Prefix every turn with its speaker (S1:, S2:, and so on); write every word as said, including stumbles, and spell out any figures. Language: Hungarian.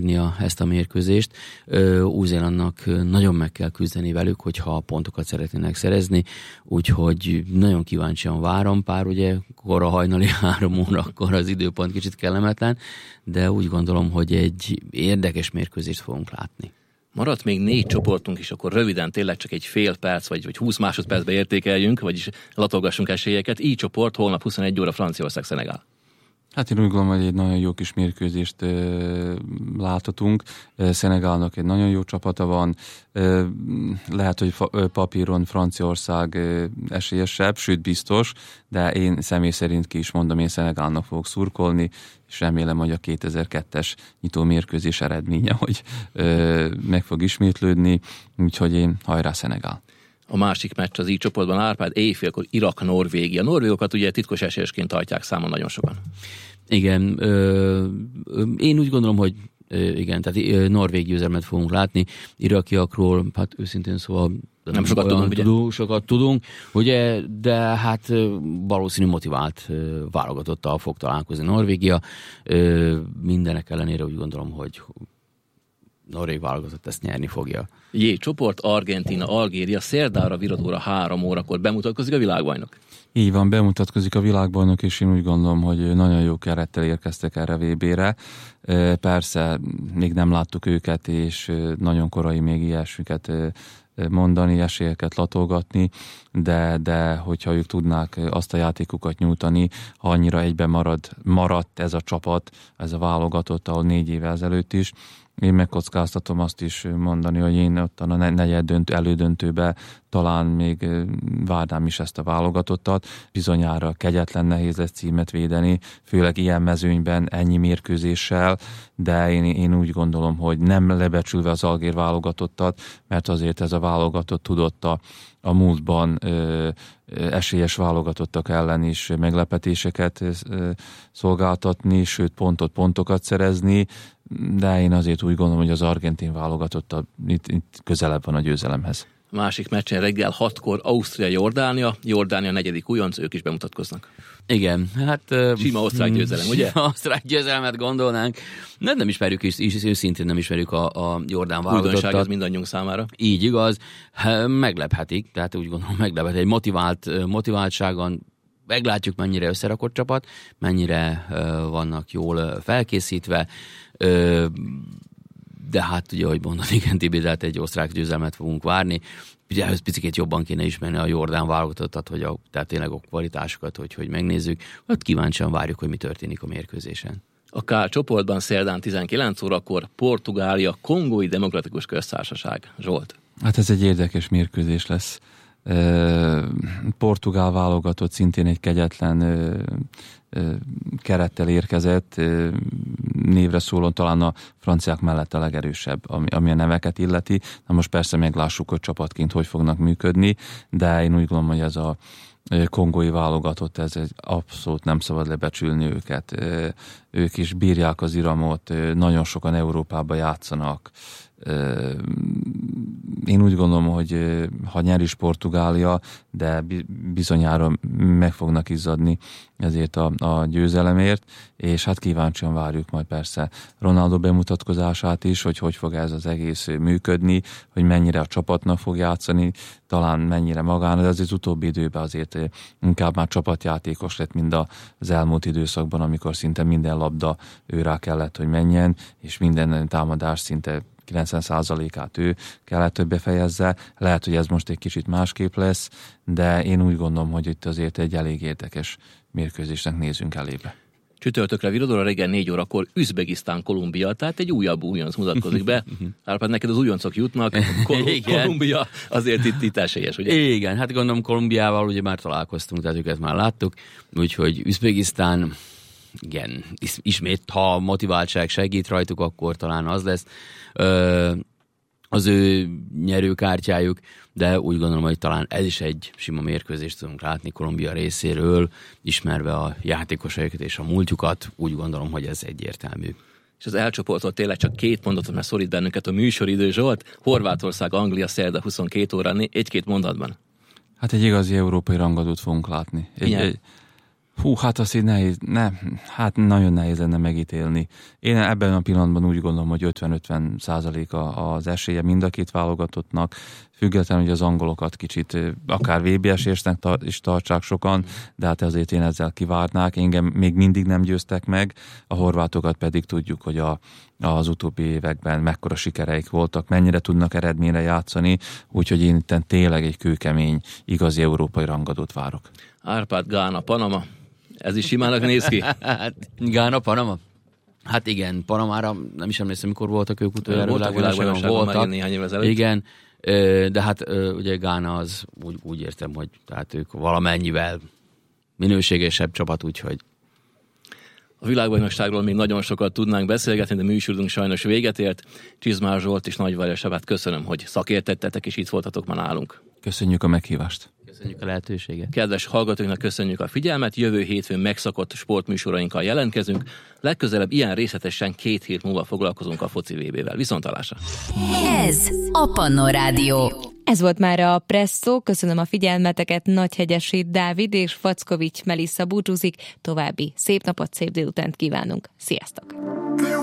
S1: megnyernia ezt a mérkőzést. Új-Zélandnak nagyon meg kell küzdeni velük, hogyha pontokat szeretnének szerezni, úgyhogy nagyon kíváncsian várom, pár ugye kora hajnali három órakor az időpont kicsit kellemetlen, de úgy gondolom, hogy egy érdekes mérkőzést fogunk látni.
S2: Maradt még négy csoportunk is, akkor röviden tényleg csak egy fél perc, vagy, vagy húsz másodpercbe értékeljünk, vagyis latolgassunk esélyeket. Így csoport, holnap huszonegy óra Franciaország-Szenegál.
S3: Hát én úgy gondolom, hogy egy nagyon jó kis mérkőzést e, láthatunk. E, Szenegálnak egy nagyon jó csapata van. E, lehet, hogy fa, papíron Franciaország e, esélyesebb, sőt biztos, de én személy szerint ki is mondom, én Szenegálnak fogok szurkolni, és remélem, hogy a kétezer-kettes nyitó mérkőzés eredménye, hogy e, meg fog ismétlődni, úgyhogy én hajrá Szenegál.
S2: A másik meccs az így csoportban, Árpád, éjfélkor Irak-Norvégia. A norvégokat ugye titkos esélyesként tartják számon nagyon sokan.
S1: Igen, ö, ö, én úgy gondolom, hogy ö, igen, tehát ö, norvég győzelmet fogunk látni. Irakiakról, hát őszintén szóval
S2: nem sokat tudunk, ugye?
S1: Tudunk, sokat tudunk, ugye, de hát valószínű motivált válogatottal fog találkozni Norvégia. Ö, mindenek ellenére úgy gondolom, hogy norvég válogatott ezt nyerni fogja.
S2: J csoport, Argentína, Algéria, szerdára viradóra három órakor bemutatkozik a világbajnok.
S3: Így van, bemutatkozik a világbajnok, és én úgy gondolom, hogy nagyon jó kerettel érkeztek erre vé bére. Persze, még nem láttuk őket, és nagyon korai még ilyesmiket mondani, esélyeket latolgatni, de, de hogyha ők tudnák azt a játékukat nyújtani, ha annyira egyben marad, maradt ez a csapat, ez a válogatott, ahol négy évvel ezelőtt is, én megkockáztatom azt is mondani, hogy én ott a negyed döntő, elődöntőbe talán még várnám is ezt a válogatottat. Bizonyára kegyetlen nehéz lesz címet védeni, főleg ilyen mezőnyben, ennyi mérkőzéssel, de én, én úgy gondolom, hogy nem lebecsülve az algér válogatottat, mert azért ez a válogatott tudott a, a múltban ö, esélyes válogatottak ellen is meglepetéseket ö, szolgáltatni, sőt pontot, pontokat szerezni, de én azért úgy gondolom, hogy az argentin válogatott itt, itt közelebb van a győzelemhez.
S2: A másik meccsen reggel hatkor Ausztria-Jordánia, Jordánia negyedik újonc, ők is bemutatkoznak.
S1: Igen, hát...
S2: Sima osztrák győzelem, ugye?
S1: Osztrák győzelmet gondolnánk. Nem, nem ismerjük, és, és őszintén nem ismerjük a, a Jordán válogatottat.
S2: Újdonság ez mindannyiunk számára.
S1: Így igaz, meglephetik, tehát úgy gondolom meglephet egy motivált, motiváltságon. Meglátjuk, mennyire összerakott csapat, mennyire uh, vannak jól felkészítve, uh, de hát ugye, ahogy mondod, igen, Tibi, tehát egy osztrák győzelmet fogunk várni. Ugye ehhez picit jobban kéne ismerni a Jordán válogatottat, hogy a, tehát tényleg a kvalitásokat, hogy, hogy megnézzük. Hát kíváncsian várjuk, hogy mi történik a mérkőzésen.
S2: A K csoportban szerdán tizenkilenc órakor Portugália, Kongói Demokratikus Köztársaság. Zsolt.
S3: Hát ez egy érdekes mérkőzés lesz. Portugál válogatott szintén egy kegyetlen kerettel érkezett, névre szólón talán a franciák mellett a legerősebb, ami, ami a neveket illeti. Na most persze meglássuk, hogy csapatként hogy fognak működni, de én úgy gondolom, hogy ez a kongói válogatott, ez egy abszolút nem szabad lebecsülni őket. Ők is bírják az iramot, nagyon sokan Európába játszanak. Én úgy gondolom, hogy ha nyer is Portugália, de bizonyára meg fognak izzadni ezért a, a győzelemért, és hát kíváncsian várjuk majd persze Ronaldo bemutatkozását is, hogy hogy fog ez az egész működni, hogy mennyire a csapatnak fog játszani, talán mennyire magán, de az utóbbi időben azért inkább már csapatjátékos lett, mint az elmúlt időszakban, amikor szinte minden labda őrá kellett, hogy menjen, és minden támadás szinte kilencven százalékát ő kellett, hogy befejezze. Lehet, hogy ez most egy kicsit másképp lesz, de én úgy gondolom, hogy itt azért egy elég érdekes mérkőzésnek nézünk elébe.
S2: Csütörtökre viradóra reggel négy órakor Üzbegisztán, Kolumbia, tehát egy újabb újonc mutatkozik be. Árpád, neked az újoncok jutnak, Kol- Kolumbia azért itt, itt esélyes, ugye?
S1: Igen, hát gondolom Kolumbiával ugye már találkoztunk, tehát őket már láttuk, úgyhogy Üzbegisztán, igen, ismét, ha a motiváltság segít rajtuk, akkor talán az lesz ö, az ő nyerőkártyájuk, de úgy gondolom, hogy talán ez is egy sima mérkőzést tudunk látni Kolumbia részéről, ismerve a játékosaikat és a múltjukat, úgy gondolom, hogy ez egyértelmű.
S2: És az elcsoportot tényleg csak két mondatot, mert szorít bennünket a műsoridő, Zsolt. Horvátország, Anglia, szerda huszonkettő óra, egy-két mondatban.
S3: Hát egy igazi európai rangadót fogunk látni. Egy, egy, Hú, hát azt így nehéz, ne, hát nagyon nehéz lenne megítélni. Én ebben a pillanatban úgy gondolom, hogy ötven-ötven százaléka az esélye mind a két válogatottnak, függetlenül, hogy az angolokat kicsit akár vé bé es-ésnek is tartsák sokan, de hát azért én ezzel kivárnák. Engem még mindig nem győztek meg, a horvátokat pedig tudjuk, hogy a, az utóbbi években mekkora sikereik voltak, mennyire tudnak eredményre játszani, úgyhogy én itt tényleg egy kőkemény, igazi európai rangadót várok.
S2: Árpád, Gána, Panama. Ez is simának néz ki?
S1: Hát, Gána, Panama? Hát igen, Panamára nem is emlékszem, mikor voltak ők utoljára.
S2: Voltak világbajnokságon már néhány évvel ezelőtt.
S1: Igen, de hát ugye Gána az úgy, úgy értem, hogy tehát ők valamennyivel minőségesebb csapat, úgyhogy.
S2: A világbajnokságról még nagyon sokat tudnánk beszélgetni, de műsorunk sajnos véget ért. Csizmár Zsolt és Nagyvarja Sebát köszönöm, hogy szakértettetek, és itt voltatok ma nálunk.
S3: Köszönjük a meghívást.
S1: Köszönjük a lehetőséget.
S2: Kedves hallgatóknak köszönjük a figyelmet, jövő hétfőn megszakott sportműsorainkkal jelentkezünk. Legközelebb ilyen részletesen két hét múlva foglalkozunk a foci vé bével. Viszontlátásra!
S4: Ez a Pannon Rádió. Ez volt már a Presszó. Köszönöm a figyelmeteket, Nagyhegyesi Dávid és Fackovics Melissa búcsúzik. További szép napot, szép délutánt kívánunk. Sziasztok!